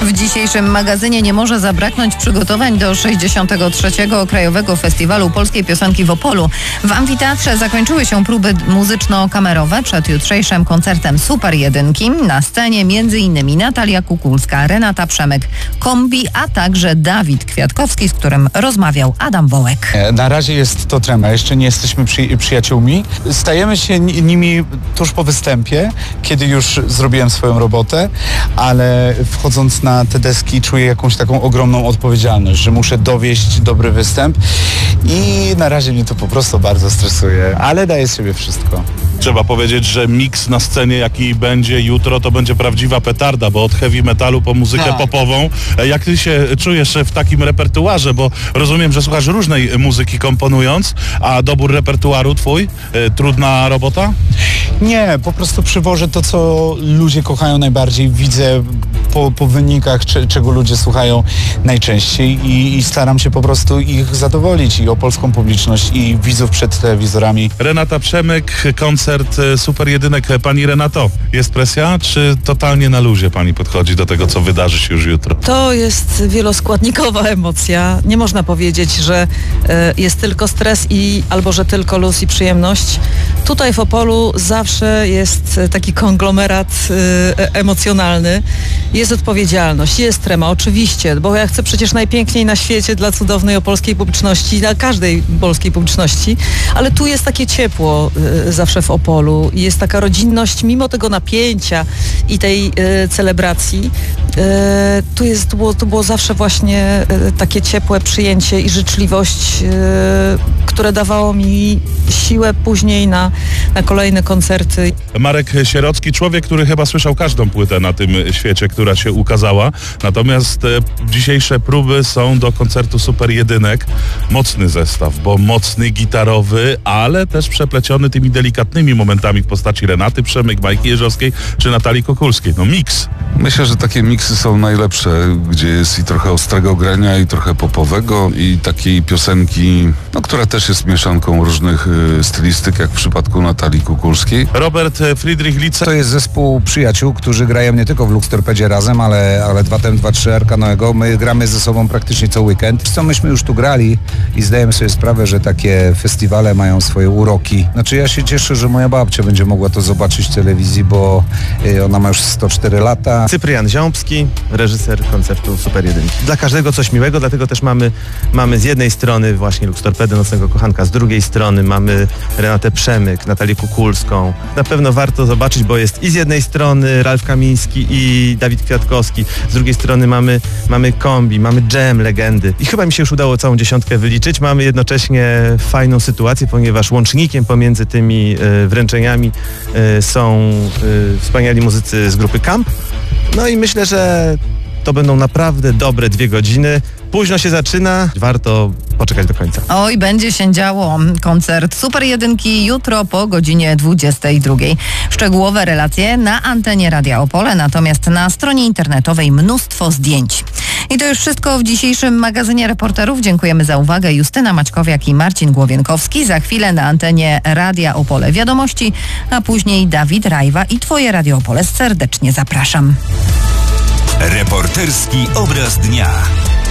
W dzisiejszym magazynie nie może zabraknąć przygotowań do 63. Krajowego Festiwalu Polskiej Piosenki w Opolu. W amfiteatrze zakończyły się próby muzyczno-kamerowe przed jutrzejszym koncertem Super Jedynki. Na scenie m.in. Natalia Kukulska, Renata Przemek, Kombi, a także Dawid Kwiatkowski, z którym rozmawiał Adam Wołek. Na razie jest to trema, jeszcze nie jesteśmy przyjaciółmi. Stajemy się nimi tuż po występie, kiedy już zrobiłem swoją robotę, ale wchodząc na te deski czuję jakąś taką ogromną odpowiedzialność, że muszę dowieść dobry występ i na razie mnie to po prostu bardzo stresuje, ale daję z siebie wszystko. Trzeba powiedzieć, że miks na scenie, jaki będzie jutro, to będzie prawdziwa petarda, bo od heavy metalu po muzykę popową. Jak ty się czujesz w takim repertuarze, bo rozumiem, że słuchasz różnej muzyki komponując, a dobór repertuaru twój? Trudna robota? Nie, po prostu przywożę to, co ludzie kochają najbardziej. Widzę po wynikach, czego ludzie słuchają najczęściej i staram się po prostu ich zadowolić i opolską publiczność i widzów przed telewizorami. Renata Przemek, koncert Super Jedynek. Pani Renato, jest presja, czy totalnie na luzie pani podchodzi do tego, co wydarzy się już jutro? To jest wieloskładnikowa emocja. Nie można powiedzieć, że jest tylko stres albo że tylko luz i przyjemność. Tutaj w Opolu zawsze jest taki konglomerat emocjonalny. Jest odpowiedzialność, jest trema, oczywiście, bo ja chcę przecież najpiękniej na świecie dla cudownej opolskiej publiczności, dla każdej polskiej publiczności, ale tu jest takie ciepło zawsze w Opolu i jest taka rodzinność, mimo tego napięcia i tej celebracji. Tu było zawsze właśnie takie ciepłe przyjęcie i życzliwość, które dawało mi siłę później na kolejne koncerty. Marek Sierocki, człowiek, który chyba słyszał każdą płytę na tym świecie, która się ukazała. Natomiast dzisiejsze próby są do koncertu Super Jedynek. Mocny zestaw, bo mocny, gitarowy, ale też przepleciony tymi delikatnymi momentami w postaci Renaty Przemek, Majki Jeżowskiej czy Natalii Kukulskiej. No miks. Myślę, że takie miksy są najlepsze, gdzie jest i trochę ostrego grania, i trochę popowego, i takiej piosenki, która też jest mieszanką różnych stylistyk, jak w przypadku Natalii Kukulskiej. Robert Friedrich Lice. To jest zespół przyjaciół, którzy grają nie tylko w Luxtorpedzie razem, ale 2TM23 Arkanoego. My gramy ze sobą praktycznie co weekend. Co myśmy już tu grali i zdajemy sobie sprawę, że takie festiwale mają swoje uroki. Znaczy ja się cieszę, że moja babcia będzie mogła to zobaczyć w telewizji, bo ona ma już 104 lata. Cyprian Ziąbski, reżyser koncertu Super Jedynki. Dla każdego coś miłego, dlatego też mamy z jednej strony właśnie Luxtorpedę, Nocnego Kochanka, z drugiej strony mamy Renatę Przemyk, Natalię Kukulską. Na pewno warto zobaczyć, bo jest i z jednej strony Ralf Kamiński i Dawid Kwiatkowski, z drugiej strony mamy Kombi, mamy Jam, legendy. I chyba mi się już udało całą dziesiątkę wyliczyć. Mamy jednocześnie fajną sytuację, ponieważ łącznikiem pomiędzy tymi wręczeniami są wspaniali muzycy z grupy Camp. No i myślę, że to będą naprawdę dobre 2 godziny. Późno się zaczyna, warto poczekać do końca. Oj, będzie się działo. Koncert Super Jedynki jutro po godzinie 22. Szczegółowe relacje na antenie Radia Opole, natomiast na stronie internetowej mnóstwo zdjęć. I to już wszystko w dzisiejszym magazynie reporterów. Dziękujemy za uwagę. Justyna Maćkowiak i Marcin Głowienkowski. Za chwilę na antenie Radia Opole wiadomości, a później Dawid Rajwa i Twoje Radio Opole. Serdecznie zapraszam. Reporterski obraz dnia.